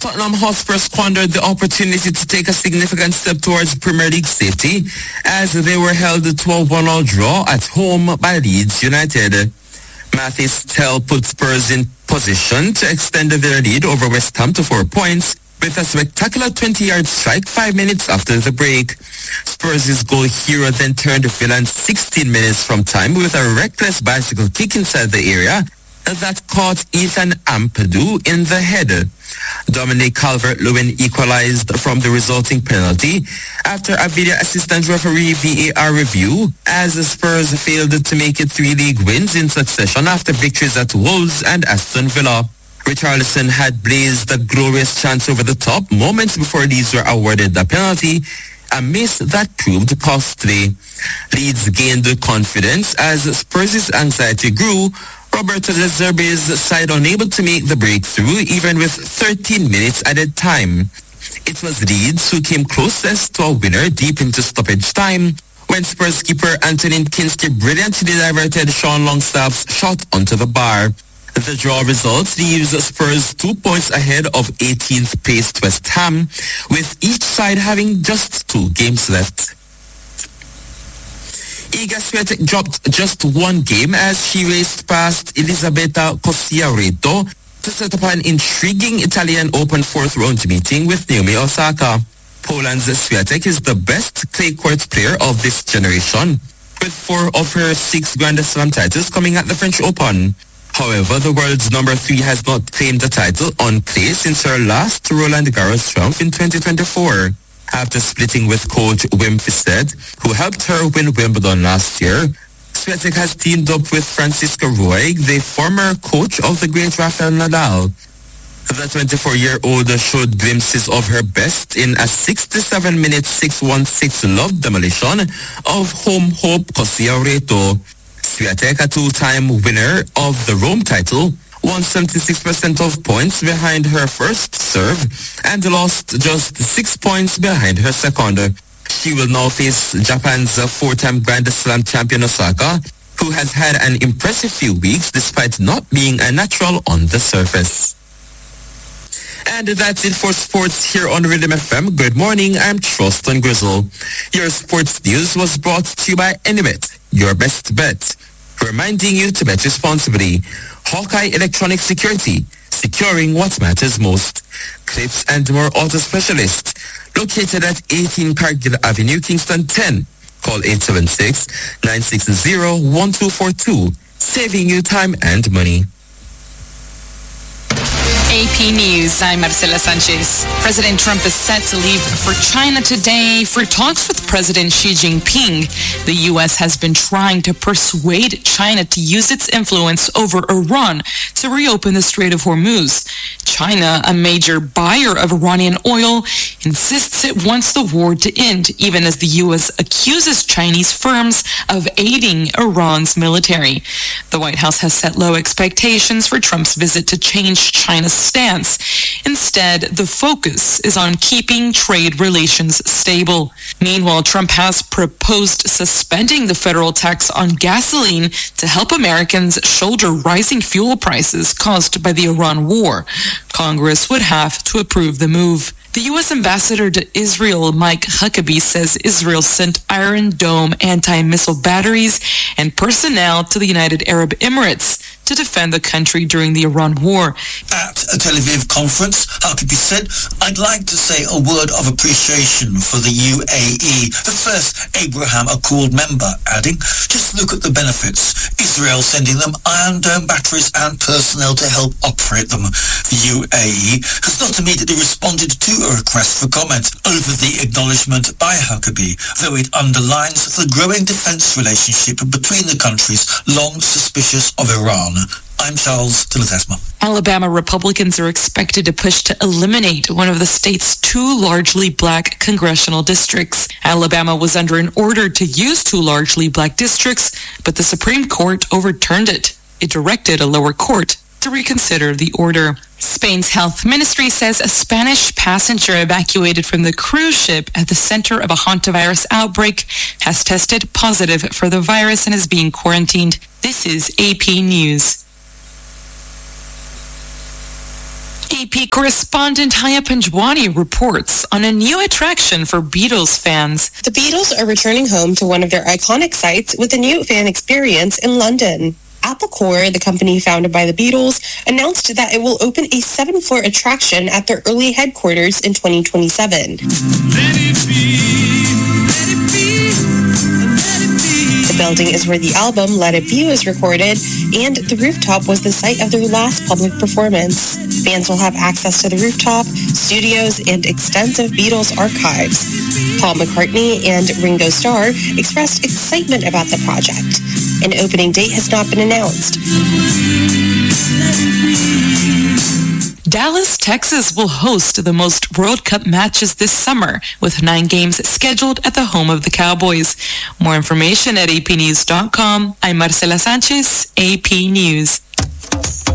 Tottenham Hotspur squandered the opportunity to take a significant step towards Premier League safety as they were held to a 1-1 draw at home by Leeds United. Mathis Tell put Spurs in position to extend their lead over West Ham to 4 points with a spectacular 20-yard strike 5 minutes after the break. Spurs' goal hero then turned Villa 16 minutes from time with a reckless bicycle kick inside the area that caught Ethan Ampadu in the head. Dominic Calvert-Lewin equalized from the resulting penalty after a video assistant referee VAR review as the Spurs failed to make it 3 league wins in succession after victories at Wolves and Aston Villa. Richarlison had blazed a glorious chance over the top moments before Leeds were awarded the penalty, a miss that proved costly. Leeds gained confidence as Spurs' anxiety grew, Roberto De Zerbi's side unable to make the breakthrough even with 13 minutes added time. It was Leeds who came closest to a winner deep into stoppage time when Spurs keeper Antonin Kinski brilliantly diverted Sean Longstaff's shot onto the bar. The draw result leaves Spurs 2 points ahead of 18th placed West Ham, with each side having just 2 games left. Iga Swiatek dropped just 1 game as she raced past Elisabetta Cosciareto to set up an intriguing Italian Open 4th round meeting with Naomi Osaka. Poland's Swiatek is the best clay court player of this generation, with 4 of her 6 Grand Slam titles coming at the French Open. However, the world's number 3 has not claimed the title on clay since her last Roland Garros triumph in 2024. After splitting with coach Wim Fissette, who helped her win Wimbledon last year, Swiatek has teamed up with Francisca Ruig, the former coach of the great Rafael Nadal. The 24-year-old showed glimpses of her best in a 67-minute 6-1-6 love demolition of home hope Cosciareto. Swiatek, a 2-time winner of the Rome title, won 76% of points behind her first serve and lost just 6 points behind her second. She will now face Japan's 4-time Grand Slam champion Osaka, who has had an impressive few weeks despite not being a natural on the surface. And that's it for sports here on Rhythm FM. Good morning, I'm Troston Grizzle. Your sports news was brought to you by Anybet, your best bet. Reminding you to bet responsibly. Hawkeye Electronic Security, securing what matters most. Clips and More Auto Specialist, located at 18 Cargill Avenue, Kingston 10. Call 876-960-1242, saving you time and money. AP News, I'm Marcela Sanchez. President Trump is set to leave for China today for talks with President Xi Jinping. The U.S. has been trying to persuade China to use its influence over Iran to reopen the Strait of Hormuz. China, a major buyer of Iranian oil, insists it wants the war to end, even as the U.S. accuses Chinese firms of aiding Iran's military. The White House has set low expectations for Trump's visit to change China's stance. Instead, the focus is on keeping trade relations stable. Meanwhile, Trump has proposed suspending the federal tax on gasoline to help Americans shoulder rising fuel prices caused by the Iran war. Congress would have to approve the move. The U.S. ambassador to Israel, Mike Huckabee, says Israel sent Iron Dome anti-missile batteries and personnel to the United Arab Emirates to defend the country during the Iran war. At a Tel Aviv conference, Huckabee said, "I'd like to say a word of appreciation for the UAE, the first Abraham Accord member," adding, "Just look at the benefits. Israel sending them Iron Dome batteries and personnel to help operate them." The UAE has not immediately responded to a request for comment over the acknowledgement by Huckabee, though it underlines the growing defense relationship between the countries long suspicious of Iran. I'm Charles Tilletesma. Alabama Republicans are expected to push to eliminate one of the state's 2 largely black congressional districts. Alabama was under an order to use 2 largely black districts, but the Supreme Court overturned it. It directed a lower court to reconsider the order. Spain's health ministry says a Spanish passenger evacuated from the cruise ship at the center of a hantavirus outbreak has tested positive for the virus and is being quarantined. This is AP News. AP correspondent Haya Panjwani reports on a new attraction for Beatles fans. The Beatles are returning home to one of their iconic sites with a new fan experience in London. Apple Corps, the company founded by the Beatles, announced that it will open a 7-floor attraction at their early headquarters in 2027. Let it be, let it be, let it be. The building is where the album Let It Be was recorded, and the rooftop was the site of their last public performance. Fans will have access to the rooftop, studios, and extensive Beatles archives. Paul McCartney and Ringo Starr expressed excitement about the project. An opening date has not been announced. Dallas, Texas will host the most World Cup matches this summer, with 9 games scheduled at the home of the Cowboys. More information at apnews.com. I'm Marcela Sanchez, AP News.